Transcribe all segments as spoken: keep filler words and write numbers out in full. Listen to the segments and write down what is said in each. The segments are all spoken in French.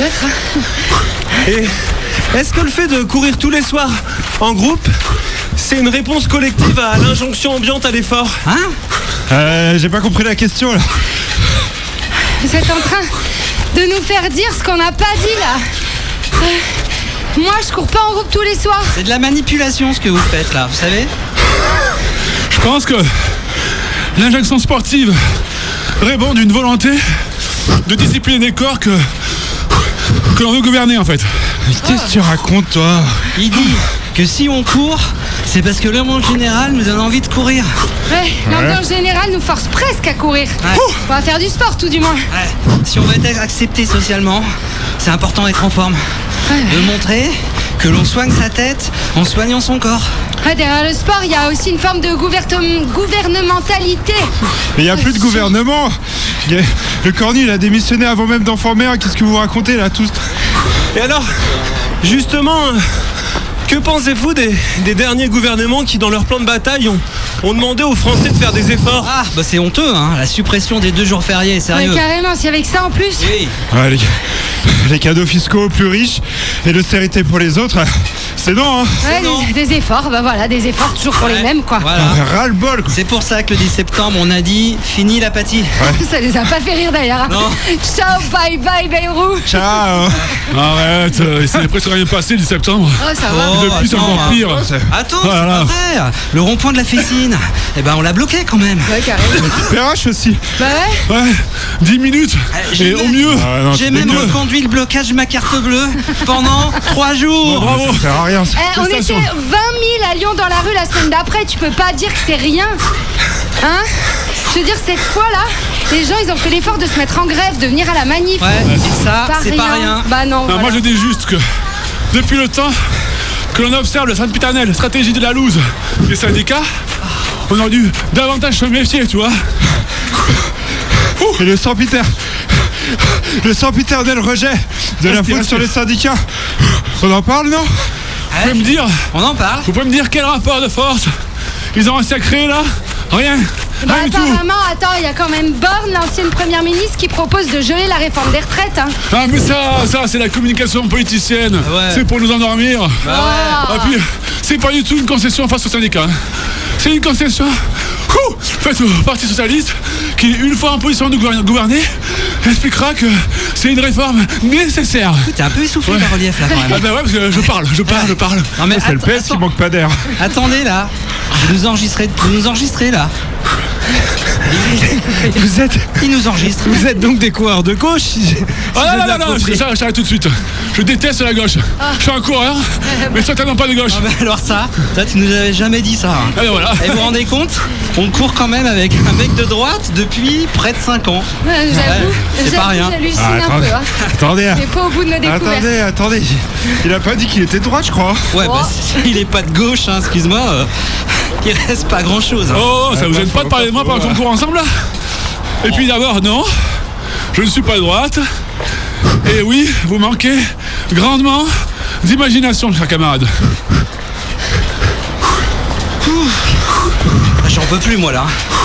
peut-être. Et est-ce que le fait de courir tous les soirs en groupe, c'est une réponse collective à l'injonction ambiante à l'effort? Hein? Euh, j'ai pas compris la question là. Vous êtes en train de nous faire dire ce qu'on n'a pas dit là. Euh, moi, je cours pas en groupe tous les soirs. C'est de la manipulation ce que vous faites là, vous savez? Je pense que l'injonction sportive répond d'une volonté de discipliner les corps que, que l'on veut gouverner en fait. Mais qu'est-ce que tu racontes toi? Il dit que si on court, c'est parce que l'homme en général nous donne envie de courir. Ouais, l'ambiance générale nous force presque à courir. Ouais. On va faire du sport tout du moins. Ouais. Si on veut être accepté socialement, c'est important d'être en forme. Ouais. De montrer que l'on soigne sa tête en soignant son corps. Ouais, derrière le sport, il y a aussi une forme de gouvernement- gouvernementalité. Mais il n'y a plus de gouvernement. Il y a- Le Cornu il a démissionné avant même d'en former un. Qu'est-ce que vous racontez là tous? Et alors, justement, que pensez-vous des, des derniers gouvernements qui, dans leur plan de bataille, ont, ont demandé aux Français de faire des efforts? Ah, bah c'est honteux, hein, la suppression des deux jours fériés, sérieux. Ouais, carrément, s'il y avait que ça en plus. Oui. Ouais, les, les cadeaux fiscaux aux plus riches et l'austérité pour les autres, c'est non, hein. Ouais, non. des, des efforts, bah voilà, des efforts toujours pour les Ouais. mêmes quoi. Voilà. Ah, ras-le-bol quoi. C'est pour ça que le dix septembre, on a dit fini l'apathie. Ça les a pas fait rire d'ailleurs. hein. Non. Ciao, bye bye, Bayrou. Ciao. Arrête, euh, c'est presque rien passé le dix septembre. Oh, ça va. Oh, Et depuis, c'est attends, encore hein. pire. Attends, Voilà. c'est pas vrai. Le rond-point de la Fessine, eh ben on l'a bloqué quand même. Ouais, carrément. P R H aussi. Bah ouais. Ouais, dix minutes. j'ai Et au même- mieux. Ah, non, J'ai c'est même dégueu. reconduit le blocage de ma carte bleue pendant trois jours. Bravo. Ça sert à rien ça. Eh, on était Félicitations. vingt mille à Lyon dans la rue la semaine d'après, tu peux pas dire que c'est rien. Hein? Je veux dire, cette fois-là, les gens ils ont fait l'effort de se mettre en grève, de venir à la manif. Ouais, et ça, c'est pas rien. Bah non. Non, voilà. moi je dis juste que depuis le temps que l'on observe la sempiternelle stratégie de la loose des syndicats, on aurait dû davantage se méfier, tu vois. Et le sempiter... Le sempiternel rejet de la faute sur les syndicats. On en parle, non? Vous pouvez me dire, On en parle. vous pouvez me dire quel rapport de force ils ont réussi à créer là? Rien. Bah, Rien du tout. apparemment, attends, il y a quand même Borne, l'ancienne première ministre, qui propose de geler la réforme des retraites. Hein. Ah mais ça, ça c'est la communication politicienne. Ouais. C'est pour nous endormir. Ah. Et puis, c'est pas du tout une concession face aux syndicats. hein. C'est une concession ouh, faite au Parti Socialiste qui, une fois en position de gouverner, gouverner, expliquera que c'est une réforme nécessaire. T'es un peu essoufflé Ouais. par relief là quand Ah même. bah ouais, parce que je parle, je parle, je parle. Non mais C'est le att- P S qui attends- manque pas d'air. attendez là. Vous nous enregistrez, vous nous enregistrez là. Vous êtes, Il nous enregistre. vous êtes donc des coureurs de gauche si j'ai- si Ah j'ai non, bien non, non, compris. je- j'arrête tout de suite. Je déteste la gauche. Je suis un coureur, mais certainement pas de gauche. Ah bah alors ça, toi tu nous avais jamais dit ça. hein. Allez, voilà. Et vous vous rendez compte? On court quand même avec un mec de droite depuis près de cinq ans. Ouais, j'avoue, c'est pas j'avoue, rien. j'hallucine Ah, un attendez, peu. Hein. attendez, On n'est pas au bout de nos découvertes. attendez, attendez. Il a pas dit qu'il était de droite, je crois. Ouais, Oh. bah il est pas de gauche, hein, excuse-moi. euh, il reste pas grand chose. Oh, ça Ah, vous pas gêne faux, pas de parler pas de moi faux, pendant qu'on ouais. court ensemble là? Et puis d'abord, non, je ne suis pas de droite. Et oui, vous manquez grandement d'imagination, chers camarades. J'en peux plus moi là.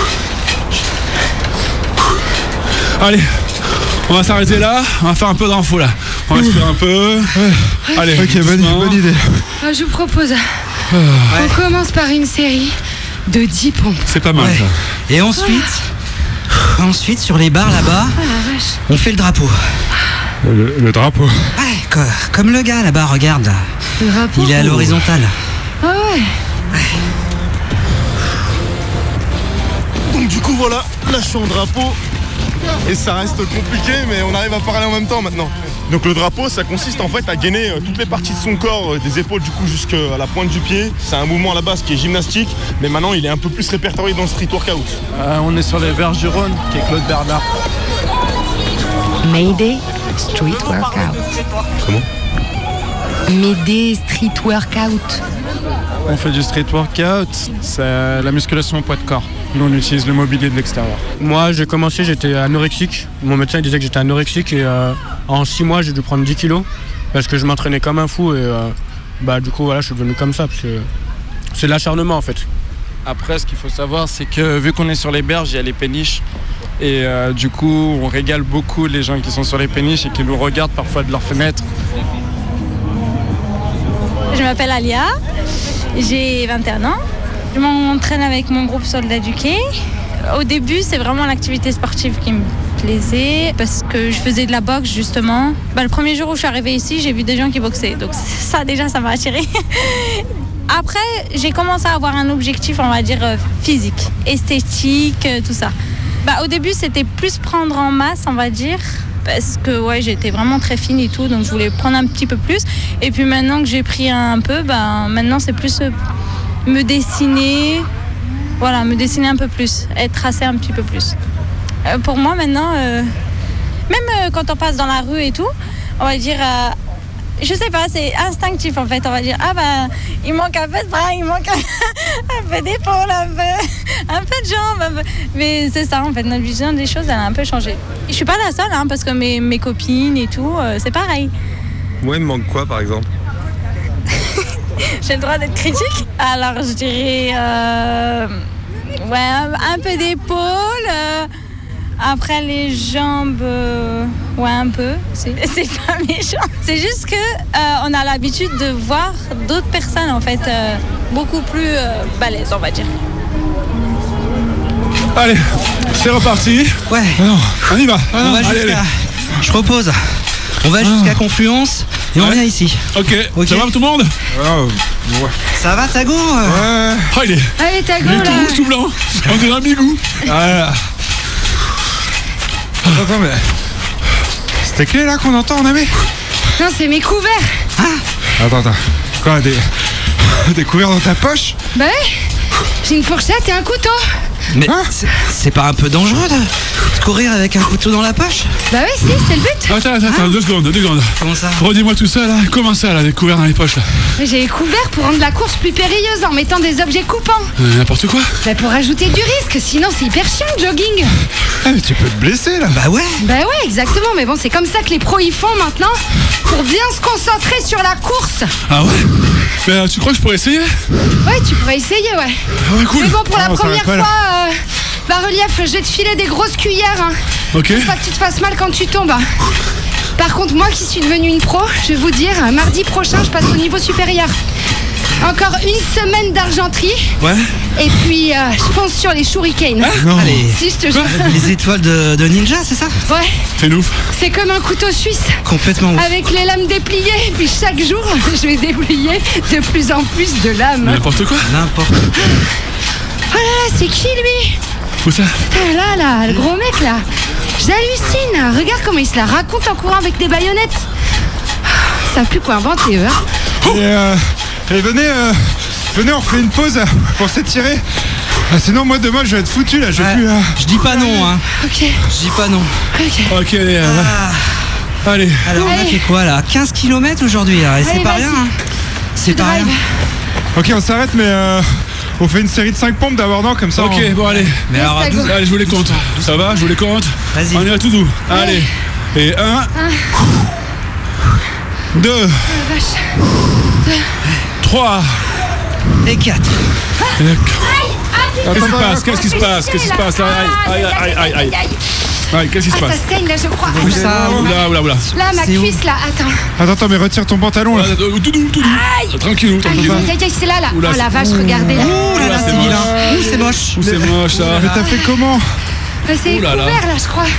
Allez, on va s'arrêter là, on va faire un peu d'infos là. On respire un peu. Allez, Ok, bonne, doucement. bonne idée. Ah, je vous propose, on commence par une série de dix pompes. C'est pas mal Ouais. ça. Et ensuite, ensuite sur les barres là-bas, Ah la vache. on fait le drapeau. Le, le drapeau. Ouais, co- comme le gars là-bas, regarde. Le drapeau. Il est à l'horizontale. Ah ouais. Donc du coup voilà, là je suis en drapeau et ça reste compliqué mais on arrive à parler en même temps maintenant. Donc le drapeau ça consiste en fait à gainer euh, toutes les parties de son corps, euh, des épaules du coup jusqu'à la pointe du pied. C'est un mouvement à la base qui est gymnastique mais maintenant il est un peu plus répertorié dans le street workout. Euh, on est sur les berges du Rhône, qui est Claude Bernard. Mayday Street Workout. Comment? Mayday Street Workout. On fait du street workout, c'est la musculation au poids de corps. Nous on utilise le mobilier de l'extérieur. Moi j'ai commencé, j'étais anorexique. Mon médecin il disait que j'étais anorexique et euh, en six mois j'ai dû prendre dix kilos parce que je m'entraînais comme un fou et euh, bah du coup voilà je suis devenu comme ça parce que c'est de l'acharnement en fait. Après ce qu'il faut savoir c'est que vu qu'on est sur les berges, il y a les péniches Et euh, du coup, on régale beaucoup les gens qui sont sur les péniches et qui nous regardent parfois de leurs fenêtres. Je m'appelle Alia, j'ai vingt et un ans. Je m'entraîne avec mon groupe Soldats du Quai. Au début, c'est vraiment l'activité sportive qui me plaisait parce que je faisais de la boxe justement. Bah, le premier jour où je suis arrivée ici, j'ai vu des gens qui boxaient. Donc ça déjà, ça m'a attirée. Après, j'ai commencé à avoir un objectif, on va dire, physique, esthétique, tout ça. Bah, au début, c'était plus prendre en masse, on va dire. Parce que ouais, j'étais vraiment très fine et tout, donc je voulais prendre un petit peu plus. Et puis maintenant que j'ai pris un peu, bah, maintenant c'est plus euh, me dessiner, voilà, me dessiner un peu plus, être tracée un petit peu plus. Euh, pour moi maintenant, euh, même euh, quand on passe dans la rue et tout, on va dire, euh, je sais pas, c'est instinctif en fait. On va dire, ah bah, il manque un peu de bras, il manque un, un peu d'épaule, un peu, un peu de jambes. Un peu... Mais c'est ça en fait, notre vision des choses, elle a un peu changé. Je suis pas la seule, hein, parce que mes, mes copines et tout, euh, c'est pareil. Moi, il me manque quoi par exemple? J'ai le droit d'être critique. Alors je dirais, euh, ouais, un, un peu d'épaule. Euh, Après les jambes, euh, ouais un peu, c'est, c'est pas méchant. C'est juste que euh, on a l'habitude de voir d'autres personnes en fait euh, beaucoup plus euh, balèzes, on va dire. Allez, c'est reparti. Ouais. Ah non, on y va. Ah on non, va allez, jusqu'à... allez. Je propose. On va jusqu'à Confluence et on Ouais. vient ici. Ok, Ok. ça va tout le monde? Oh, ouais. Ça va, Tago? Ouais. Oh, il est, Allez, Tago, il est tout là. rouge, tout blanc. On dirait un bigou. Voilà. Attends, mais. C'était clé là qu'on entend en ami? Non, c'est mes couverts. Attends, attends. Quoi, des. Des couverts dans ta poche? Bah ouais, j'ai une fourchette et un couteau. Mais Hein c'est, c'est pas un peu dangereux de, de courir avec un couteau dans la poche? Bah ouais, si, c'est le but. Attends, attends, attends, deux secondes, deux secondes. Comment ça? Redis-moi tout ça là. Comment ça là, découvert dans les poches là? J'ai les couverts pour rendre la course plus périlleuse en mettant des objets coupants. Euh, N'importe quoi. Bah pour ajouter du risque, sinon c'est hyper chiant le jogging. Ah, mais tu peux te blesser là. Bah ouais. Bah ouais, exactement, mais bon, c'est comme ça que les pros y font maintenant pour bien se concentrer sur la course. Ah ouais? Mais euh, tu crois que je pourrais essayer? Ouais, tu pourrais essayer, ouais. Ah ouais, cool. Mais bon, pour la Ah, on première s'arrête pas, fois, euh, bah relief, je vais te filer des grosses cuillères, hein. Ok. Faut pas que tu te fasses mal quand tu tombes. hein. Par contre, moi qui suis devenue une pro, je vais vous dire, mardi prochain, je passe au niveau supérieur. Encore une semaine d'argenterie, Ouais. et puis euh, je fonce sur les shurikens. Non. Allez. Si, je te jure. Les étoiles de, de ninja, c'est ça? Ouais, C'est ouf. c'est comme un couteau suisse. Complètement ouf. Avec les lames dépliées, et puis chaque jour, je vais déplier de plus en plus de lames. N'importe quoi. N'importe quoi. Oh là là, c'est qui lui? Où ça? Putain, là, là, le gros mec là. J'hallucine. Regarde comment il se la raconte en courant avec des baïonnettes. Ils savent plus quoi inventer, eux. hein. Et, euh, et venez, euh, venez, on fait une pause euh, pour s'étirer. Ah, sinon, moi demain, je vais être foutu là. Je vais Ouais. plus. euh, Je dis pas non, hein. Ok, Je dis pas non. ok. Ok, allez. euh, Ah. Allez. Alors on a Allez. fait quoi là? quinze kilomètres aujourd'hui là, et c'est Allez, pas vas-y. rien. hein. C'est Tu pas rien. drives. Ok, on s'arrête, mais euh, on fait une série de cinq pompes d'abordant comme ça. Ok, on- bon allez. Mais alors à Tago. douze- Allez, je vous les compte. Ça va, je vous les compte. Vas-y. On y va tout doux. Allez. Et un. Deux. Vache. Trois. et quatre. Qu'est-ce qui se passe? Qu'est-ce qui se passe? Qu'est-ce qui se passe? Aïe, aïe, aïe, aïe, aïe. Aïe, qu'est-ce qui se Ah, passe? ça saigne là, je crois. Où ça? Oula, oula, oula. Là, ma C'est où? cuisse là, attends. Attends, attends, mais retire ton pantalon là. Voilà, euh, Tout doux, tout doux. Tranquillou, Aïe, tranquillou. aïe, aïe, c'est là, là. Oula, Oh la c'est- vache, regardez là. Ouh là là, Oula, c'est c'est moche. vilain. Ouh, c'est moche. Ouh, c'est moche ça. Mais t'as fait comment? Mais c'est Ouh là là. couvert là, je crois.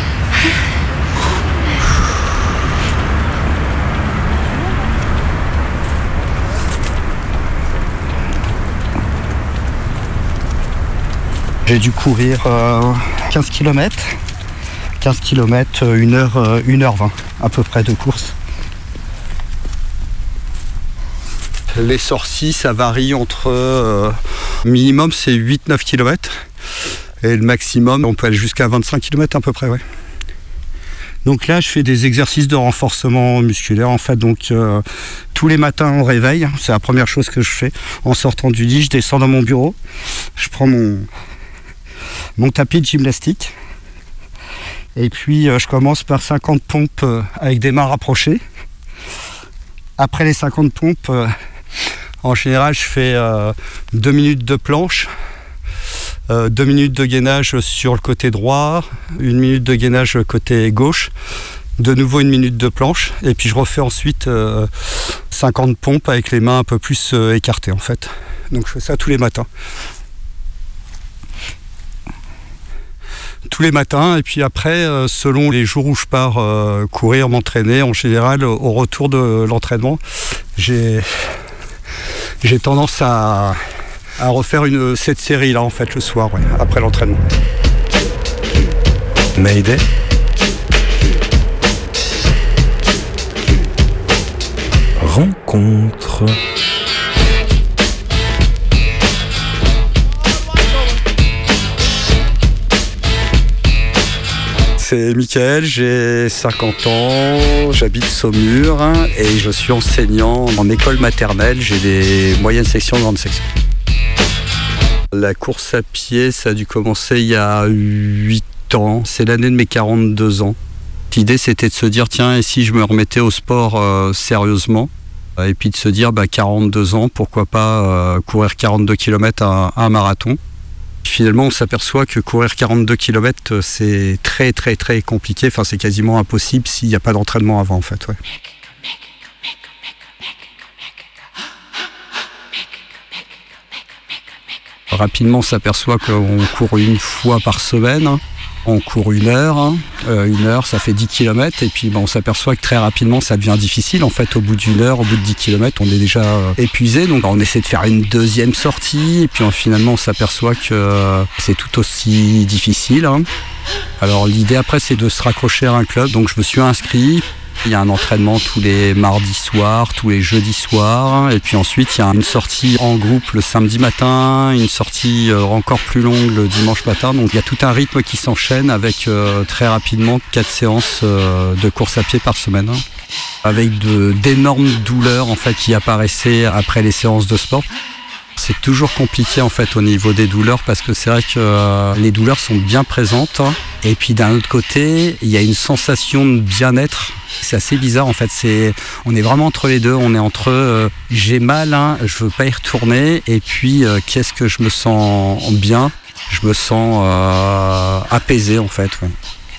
J'ai dû courir euh, quinze kilomètres. quinze kilomètres, une heure, euh, une heure vingt à peu près de course. Les sorties, ça varie entre euh, minimum c'est huit neuf kilomètres et le maximum on peut aller jusqu'à vingt-cinq kilomètres à peu près, ouais. Donc là je fais des exercices de renforcement musculaire en fait, donc euh, tous les matins au réveil, c'est la première chose que je fais. En sortant du lit, je descends dans mon bureau, je prends mon, mon tapis de gymnastique et puis euh, je commence par cinquante pompes euh, avec des mains rapprochées. Après les cinquante pompes, euh, en général je fais euh, deux minutes de planche, euh, deux minutes de gainage sur le côté droit, une minute de gainage côté gauche, de nouveau une minute de planche, et puis je refais ensuite euh, cinquante pompes avec les mains un peu plus euh, écartées en fait. Donc je fais ça tous les matins. Tous les matins, et puis après, euh, selon les jours où je pars euh, courir, m'entraîner, en général, au retour de l'entraînement, j'ai, j'ai tendance à, à refaire une, cette série-là, en fait, le soir, ouais, après l'entraînement. Mayday. Rencontre. C'est Michael, j'ai cinquante ans, j'habite Saumur hein, et je suis enseignant en école maternelle. J'ai des moyennes sections, grandes sections. La course à pied, ça a dû commencer il y a huit ans. C'est l'année de mes quarante-deux ans. L'idée, c'était de se dire, tiens, et si je me remettais au sport euh, sérieusement? Et puis de se dire, bah, quarante-deux ans, pourquoi pas euh, courir quarante-deux kilomètres à, à un marathon? Finalement, on s'aperçoit que courir quarante-deux kilomètres, c'est très très très compliqué. Enfin, c'est quasiment impossible s'il n'y a pas d'entraînement avant, en fait. Ouais. Rapidement, on s'aperçoit qu'on court une fois par semaine. On court une heure, hein. euh, une heure ça fait dix kilomètres et puis ben, on s'aperçoit que très rapidement ça devient difficile. En fait, au bout d'une heure, au bout de dix kilomètres, on est déjà euh, épuisé. Donc on essaie de faire une deuxième sortie et puis euh, finalement on s'aperçoit que euh, c'est tout aussi difficile. Hein. Alors l'idée après c'est de se raccrocher à un club. Donc je me suis inscrit. Il y a un entraînement tous les mardis soirs, tous les jeudis soirs. Et puis ensuite, il y a une sortie en groupe le samedi matin, une sortie encore plus longue le dimanche matin. Donc il y a tout un rythme qui s'enchaîne avec euh, très rapidement quatre séances euh, de course à pied par semaine. Avec de, d'énormes douleurs en fait, qui apparaissaient après les séances de sport. C'est toujours compliqué en fait au niveau des douleurs parce que c'est vrai que euh, les douleurs sont bien présentes et puis d'un autre côté il y a une sensation de bien-être. C'est assez bizarre en fait, c'est, on est vraiment entre les deux, on est entre euh, j'ai mal, hein, je veux pas y retourner et puis euh, qu'est-ce que je me sens bien, je me sens euh, apaisé en fait. Ouais.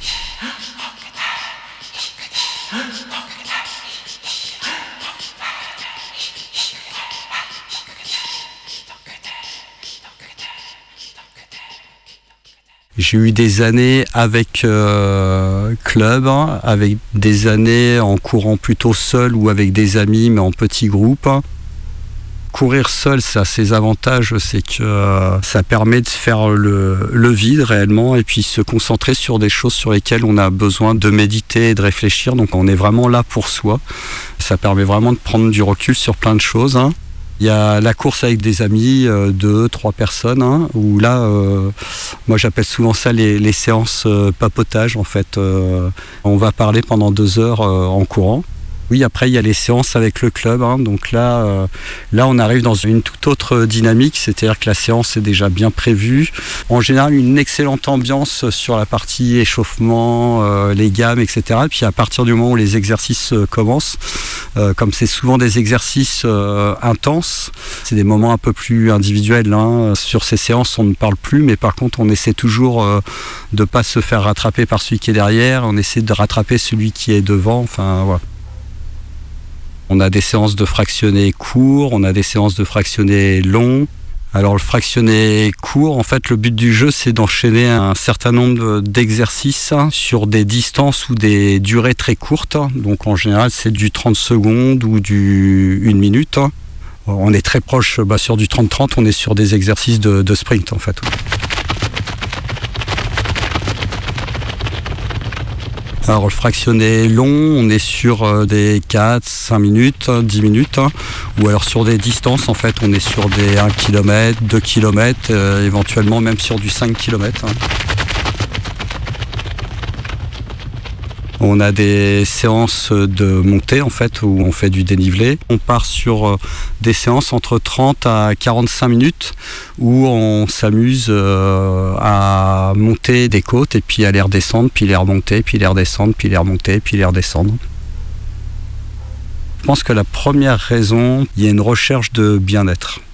J'ai eu des années avec euh, club, hein, avec des années en courant plutôt seul ou avec des amis, mais en petits groupes. Courir seul, ça a ses avantages, c'est que euh, ça permet de faire le, le vide réellement et puis se concentrer sur des choses sur lesquelles on a besoin de méditer et de réfléchir. Donc on est vraiment là pour soi. Ça permet vraiment de prendre du recul sur plein de choses. Hein. Il y a la course avec des amis, euh, deux, trois personnes, hein, où là, euh, moi j'appelle souvent ça les, les séances euh, papotage en fait. Euh, on va parler pendant deux heures euh, en courant. Oui, après il y a les séances avec le club, hein, donc là, euh, là on arrive dans une toute autre dynamique, c'est-à-dire que la séance est déjà bien prévue. En général, une excellente ambiance sur la partie échauffement, euh, les gammes, et cetera. Et puis à partir du moment où les exercices euh, commencent, euh, comme c'est souvent des exercices euh, intenses, c'est des moments un peu plus individuels. Hein. Sur ces séances, on ne parle plus, mais par contre, on essaie toujours euh, de ne pas se faire rattraper par celui qui est derrière, on essaie de rattraper celui qui est devant, enfin voilà. On a des séances de fractionnés courts, on a des séances de fractionnés longs. Alors le fractionné court, en fait le but du jeu c'est d'enchaîner un certain nombre d'exercices sur des distances ou des durées très courtes. Donc en général c'est du trente secondes ou du une minute. On est très proche bah, sur du trente trente, on est sur des exercices de, de sprint en fait. Alors le fractionné long, on est sur des quatre, cinq minutes, dix minutes, hein, ou alors sur des distances, en fait, on est sur des un kilomètre, deux kilomètres, euh, éventuellement même sur du cinq kilomètres. Hein. On a des séances de montée en fait où on fait du dénivelé. On part sur des séances entre trente à quarante-cinq minutes où on s'amuse à monter des côtes et puis à les redescendre, puis les remonter, puis les redescendre, puis les remonter, puis les redescendre. Je pense que la première raison, il y a une recherche de bien-être.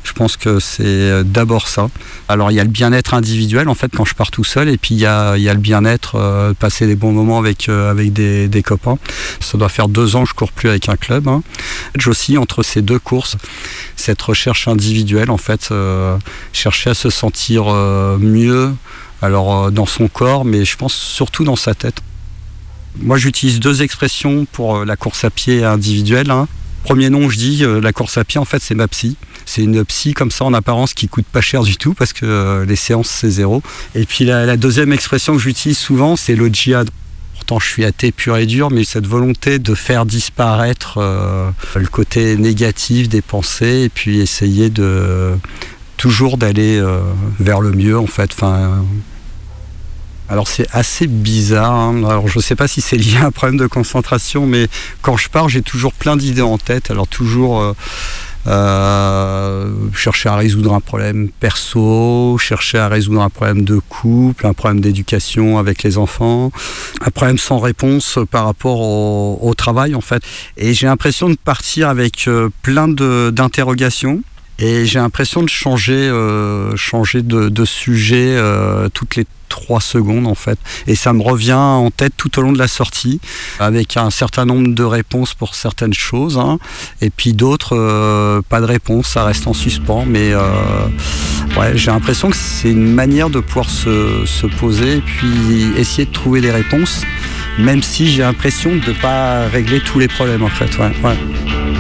Je pense que c'est d'abord ça. Alors il y a le bien-être individuel en fait quand je pars tout seul, et puis il y a, il y a le bien-être, euh, passer des bons moments avec, euh, avec des, des copains. Ça doit faire deux ans que je cours plus avec un club. Hein. J'oscille entre ces deux courses, cette recherche individuelle en fait, euh, chercher à se sentir euh, mieux, alors euh, dans son corps, mais je pense surtout dans sa tête. Moi j'utilise deux expressions pour euh, la course à pied individuelle. Hein. Premier nom, je dis, euh, la course à pied, en fait, c'est ma psy. C'est une psy comme ça en apparence qui coûte pas cher du tout parce que euh, les séances, c'est zéro. Et puis la, la deuxième expression que j'utilise souvent, c'est le djihad. Pourtant, je suis athée pur et dur, mais cette volonté de faire disparaître euh, le côté négatif des pensées et puis essayer de toujours d'aller euh, vers le mieux, en fait. Enfin, alors c'est assez bizarre, hein. Alors je ne sais pas si c'est lié à un problème de concentration, mais quand je pars, j'ai toujours plein d'idées en tête. Alors toujours euh, euh, chercher à résoudre un problème perso, chercher à résoudre un problème de couple, un problème d'éducation avec les enfants, un problème sans réponse par rapport au, au travail en fait. Et j'ai l'impression de partir avec euh, plein de, d'interrogations. Et j'ai l'impression de changer, euh, changer de, de sujet euh, toutes les trois secondes en fait. Et ça me revient en tête tout au long de la sortie, avec un certain nombre de réponses pour certaines choses, hein, et puis d'autres, euh, pas de réponse, ça reste en suspens. Mais euh, ouais, j'ai l'impression que c'est une manière de pouvoir se, se poser et puis essayer de trouver des réponses, même si j'ai l'impression de ne pas régler tous les problèmes en fait. Ouais, ouais.